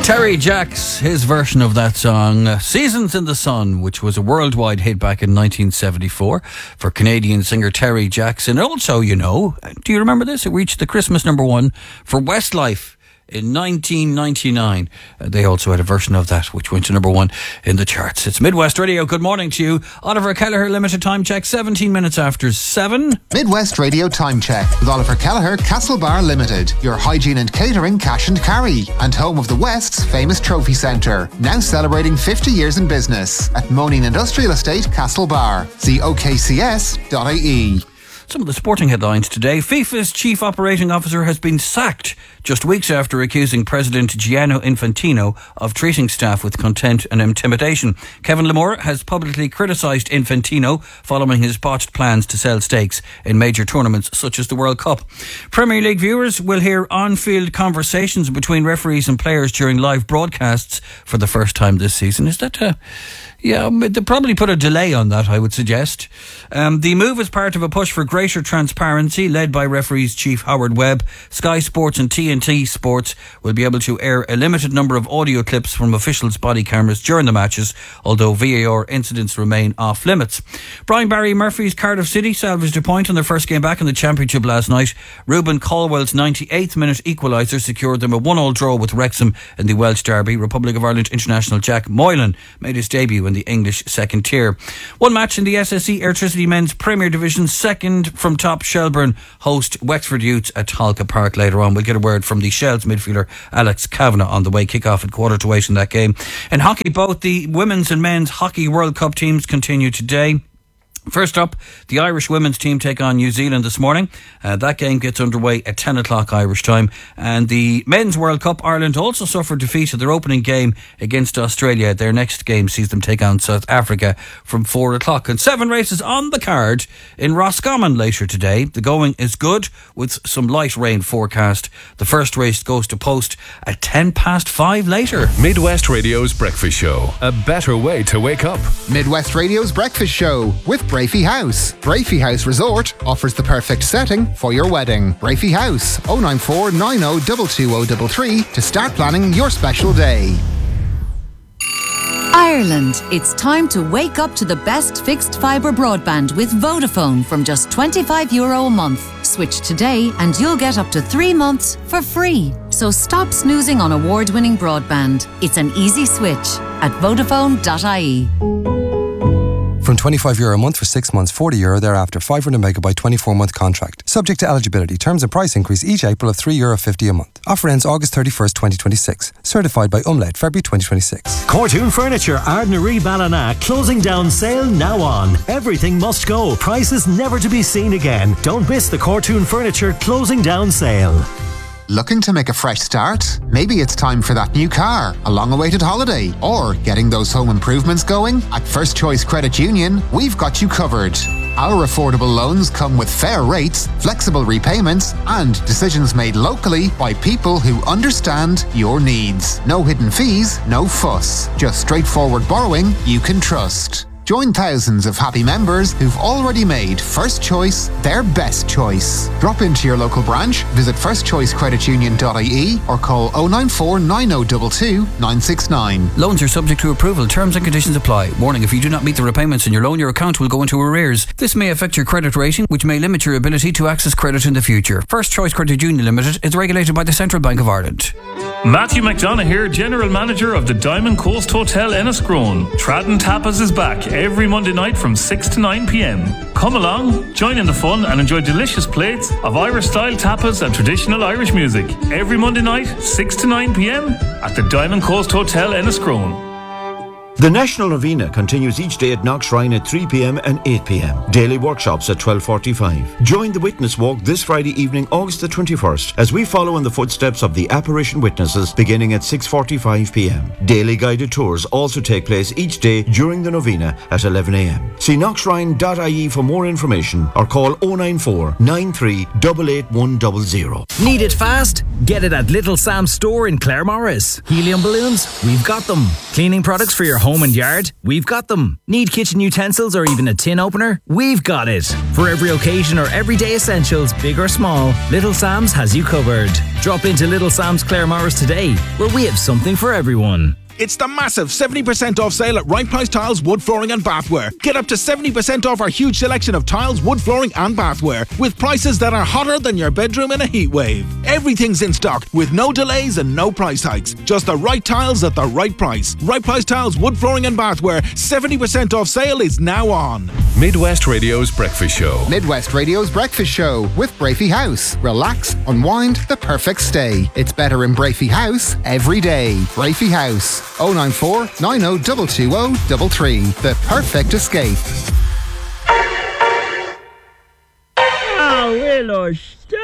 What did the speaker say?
Terry Jacks, his version of that song, Seasons in the Sun, which was a worldwide hit back in 1974 for Canadian singer Terry Jacks. And also, you know, do you remember this? It reached the Christmas number one for Westlife in 1999. They also had a version of that which went to number one in the charts. It's Midwest Radio. Good morning to you. Oliver Kelleher, limited time check, 17 minutes after 7. Midwest Radio time check with Oliver Kelleher, Castlebar Limited, your hygiene and catering cash and carry, and home of the West's famous trophy centre, now celebrating 50 years in business at Moaning Industrial Estate, Castlebar. See okcs.ie. Some of the sporting headlines today. FIFA's chief operating officer has been sacked just weeks after accusing President Gianni Infantino of treating staff with contempt and intimidation. Kevin Lamore has publicly criticised Infantino following his botched plans to sell stakes in major tournaments such as the World Cup. Premier League viewers will hear on-field conversations between referees and players during live broadcasts for the first time this season. Is that yeah, they'll probably put a delay on that, I would suggest. The move is part of a push for greater transparency led by referees chief Howard Webb. Sky Sports and TNT Sports will be able to air a limited number of audio clips from officials' body cameras during the matches, although VAR incidents remain off limits. Brian Barry Murphy's Cardiff City salvaged a point in their first game back in the Championship last night. Ruben Caldwell's 98th minute equaliser secured them a 1-1 draw with Wrexham in the Welsh derby. Republic of Ireland international Jack Moylan made his debut in the English second tier. One match in the SSE Airtricity Men's Premier Division. Second from top, Shelbourne host Wexford Youths at Holka Park later on. We'll get a word from the Shells midfielder Alex Kavanagh on the way. Kick-off at 7:45 in that game. In hockey, both the women's and men's hockey World Cup teams continue today. First up, the Irish women's team take on New Zealand this morning. That game gets underway at 10 o'clock Irish time. And the Men's World Cup, Ireland also suffered defeat in their opening game against Australia. Their next game sees them take on South Africa from 4 o'clock. And 7 races on the card in Roscommon later today. The going is good with some light rain forecast. The first race goes to post at 5:10 later. Midwest Radio's Breakfast Show. A better way to wake up. Midwest Radio's Breakfast Show with Brafey House. Brafey House Resort offers the perfect setting for your wedding. Brafey House, 094 90 22033 to start planning your special day. Ireland, it's time to wake up to the best fixed fibre broadband with Vodafone from just €25 a month. Switch today and you'll get up to 3 months for free. So stop snoozing on award-winning broadband. It's an easy switch at Vodafone.ie. From €25 a month for 6 months, €40 thereafter, 500 megabyte 24-month contract. Subject to eligibility. Terms and price increase each April of €3.50 a month. Offer ends August 31st, 2026. Certified by Umlaut, February 2026. Cortoon Furniture, Ardnaree Ballina, closing down sale now on. Everything must go. Prices never to be seen again. Don't miss the Cortoon Furniture closing down sale. Looking to make a fresh start? Maybe it's time for that new car, a long-awaited holiday, or getting those home improvements going? At First Choice Credit Union, we've got you covered. Our affordable loans come with fair rates, flexible repayments, and decisions made locally by people who understand your needs. No hidden fees, no fuss. Just straightforward borrowing you can trust. Join thousands of happy members who've already made First Choice their best choice. Drop into your local branch, visit firstchoicecreditunion.ie or call 094 9022 969. Loans are subject to approval. Terms and conditions apply. Warning, if you do not meet the repayments in your loan, your account will go into arrears. This may affect your credit rating, which may limit your ability to access credit in the future. First Choice Credit Union Limited is regulated by the Central Bank of Ireland. Matthew McDonough here, General Manager of the Diamond Coast Hotel Enniscrone. Tradden Tapas is back every Monday night from 6 to 9 p.m. Come along, join in the fun and enjoy delicious plates of Irish-style tapas and traditional Irish music. Every Monday night, 6 to 9 p.m. at the Diamond Coast Hotel Enniscrone. The National Novena continues each day at Knockshrine at 3 p.m. and 8 p.m. Daily workshops at 12:45. Join the Witness Walk this Friday evening, August the 21st, as we follow in the footsteps of the apparition witnesses beginning at 6:45 p.m. Daily guided tours also take place each day during the Novena at 11 a.m. See knockshrine.ie for more information or call 094 93 88100. Need it fast? Get it at Little Sam's store in Claremorris. Helium balloons? We've got them. Cleaning products for your home home and yard? We've got them. Need kitchen utensils or even a tin opener? We've got it. For every occasion or everyday essentials, big or small, Little Sam's has you covered. Drop into Little Sam's Claremorris today, where we have something for everyone. It's the massive 70% off sale at Right Price Tiles, Wood Flooring and Bathware. Get up to 70% off our huge selection of tiles, wood flooring and bathware with prices that are hotter than your bedroom in a heat wave. Everything's in stock with no delays and no price hikes. Just the right tiles at the right price. Right Price Tiles, Wood Flooring and Bathware. 70% off sale is now on. Midwest Radio's Breakfast Show. Midwest Radio's Breakfast Show with Brafey House. Relax, unwind, the perfect stay. It's better in Brafey House every day. Brafey House. 094 90 220 The perfect escape. Ah, Willow, stop.